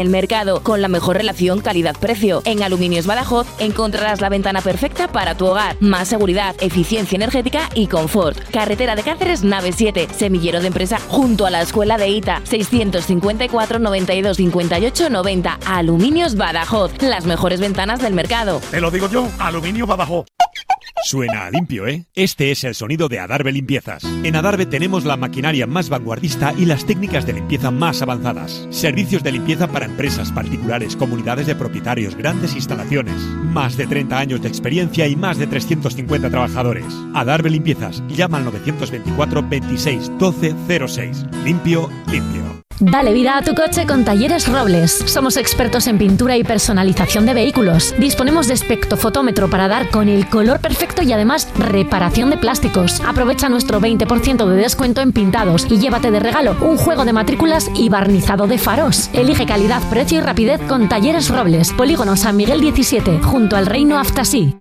El mercado, con la mejor relación calidad-precio. En Aluminios Badajoz encontrarás la ventana perfecta para tu hogar. Más seguridad, eficiencia energética y confort. Carretera de Cáceres, nave 7, semillero de empresa junto a la escuela de ITA. 654 92 58 90. Aluminios Badajoz, las mejores ventanas del mercado. Te lo digo yo, Aluminio Badajoz. Suena a limpio, ¿eh? Este es el sonido de Adarve Limpiezas. En Adarve tenemos la maquinaria más vanguardista y las técnicas de limpieza más avanzadas. Servicios de limpieza para empresas, particulares, comunidades de propietarios, grandes instalaciones. Más de 30 años de experiencia y más de 350 trabajadores. Adarve Limpiezas. Llama al 924 26 12 06. Limpio, limpio. Dale vida a tu coche con Talleres Robles. Somos expertos en pintura y personalización de vehículos. Disponemos de espectrofotómetro para dar con el color perfecto y además reparación de plásticos. Aprovecha nuestro 20% de descuento en pintados y llévate de regalo un juego de matrículas y barnizado de faros. Elige calidad, precio y rapidez con Talleres Robles. Polígono San Miguel 17, junto al Reino Aftasí.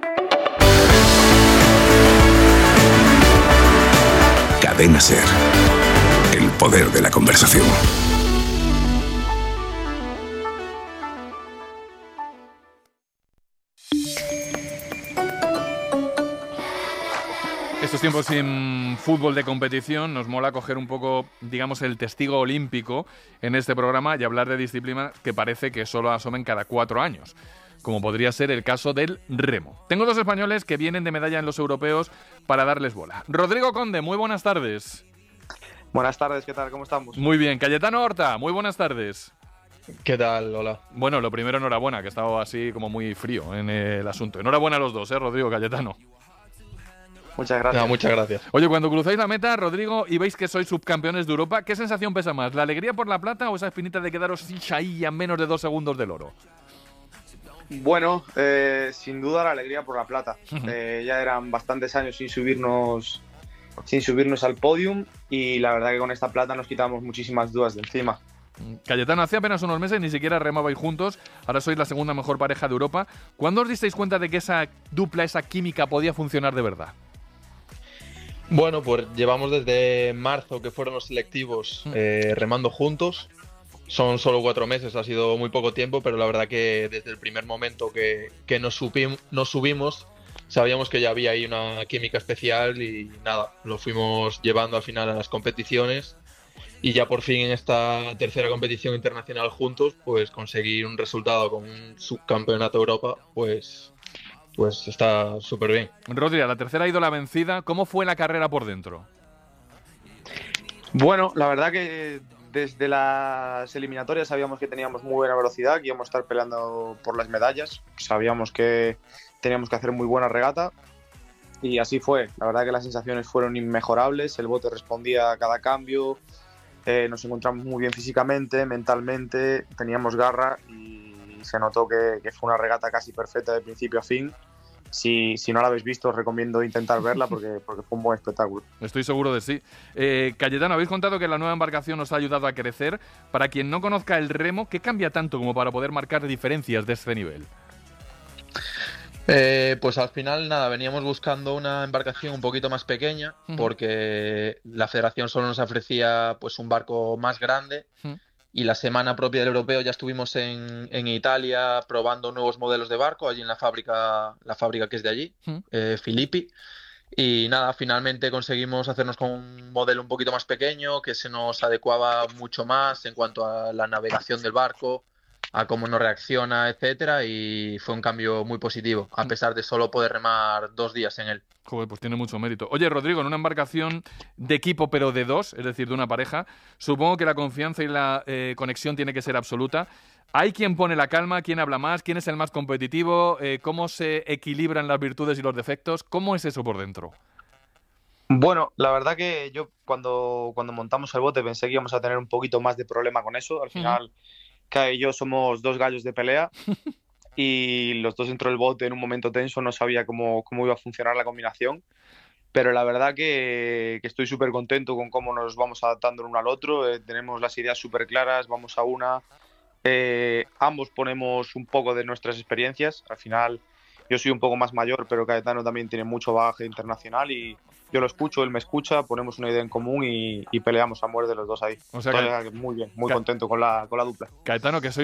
Cadena SER. El poder de la conversación. Estos tiempos sin fútbol de competición nos mola coger un poco, digamos, el testigo olímpico en este programa y hablar de disciplinas que parece que solo asomen cada 4 años, como podría ser el caso del remo. Tengo 2 españoles que vienen de medalla en los europeos para darles bola. Rodrigo Conde, muy buenas tardes. Buenas tardes, ¿qué tal? ¿Cómo estamos? Muy bien. Cayetano Horta, muy buenas tardes. ¿Qué tal? Hola. Bueno, lo primero, enhorabuena, que he estado así como muy frío en el asunto. Enhorabuena a los dos, Rodrigo, Cayetano. Muchas gracias. No, muchas gracias. Oye, cuando cruzáis la meta, Rodrigo, y veis que sois subcampeones de Europa, ¿qué sensación pesa más? ¿La alegría por la plata o esa espinita de quedaros ahí a menos de 2 segundos del oro? Bueno, sin duda la alegría por la plata. Ya eran bastantes años sin subirnos al podium y la verdad que con esta plata nos quitamos muchísimas dudas de encima. Cayetano, hace apenas unos meses ni siquiera remabais juntos, ahora sois la segunda mejor pareja de Europa. ¿Cuándo os disteis cuenta de que esa dupla, esa química podía funcionar de verdad? Bueno, pues llevamos desde marzo, que fueron los selectivos, remando juntos. Son solo 4 meses, ha sido muy poco tiempo, pero la verdad que desde el primer momento que nos subimos, sabíamos que ya había ahí una química especial y nada, lo fuimos llevando al final a las competiciones y ya por fin en esta tercera competición internacional juntos, pues conseguir un resultado con un subcampeonato de Europa, pues está súper bien. Rodri, la tercera ha ido la vencida. ¿Cómo fue la carrera por dentro? Bueno, la verdad que desde las eliminatorias sabíamos que teníamos muy buena velocidad, que íbamos a estar peleando por las medallas. Sabíamos que teníamos que hacer muy buena regata y así fue. La verdad que las sensaciones fueron inmejorables, el bote respondía a cada cambio, nos encontramos muy bien físicamente, mentalmente, teníamos garra y se notó que fue una regata casi perfecta de principio a fin. Si no la habéis visto, os recomiendo intentar verla porque fue un buen espectáculo. Estoy seguro de sí. Cayetano, habéis contado que la nueva embarcación os ha ayudado a crecer. Para quien no conozca el remo, ¿qué cambia tanto como para poder marcar diferencias de este nivel? Pues al final nada, veníamos buscando una embarcación un poquito más pequeña porque la federación solo nos ofrecía pues un barco más grande y la semana propia del europeo ya estuvimos en Italia probando nuevos modelos de barco allí en la fábrica que es de allí, Filippi, y nada, finalmente conseguimos hacernos con un modelo un poquito más pequeño que se nos adecuaba mucho más en cuanto a la navegación del barco, a cómo no reacciona, etcétera, y fue un cambio muy positivo, a pesar de solo poder remar 2 días en él. Joder, pues tiene mucho mérito. Oye, Rodrigo, en una embarcación de equipo pero de 2, es decir, de una pareja, supongo que la confianza y la conexión tiene que ser absoluta. ¿Hay quien pone la calma? ¿Quién habla más? ¿Quién es el más competitivo? ¿Cómo se equilibran las virtudes y los defectos? ¿Cómo es eso por dentro? Bueno, la verdad que yo cuando montamos el bote pensé que íbamos a tener un poquito más de problema con eso. Al final, Kai y yo somos 2 gallos de pelea y los dos dentro del bote en un momento tenso, no sabía cómo iba a funcionar la combinación. Pero la verdad que estoy súper contento con cómo nos vamos adaptando el uno al otro. Tenemos las ideas súper claras, vamos a una. Ambos ponemos un poco de nuestras experiencias. Al final Yo soy un poco más mayor, pero Caetano también tiene mucho bagaje internacional y yo lo escucho, él me escucha, ponemos una idea en común y peleamos a muerte los dos ahí. O sea muy bien, muy contento con la dupla. Caetano, que soy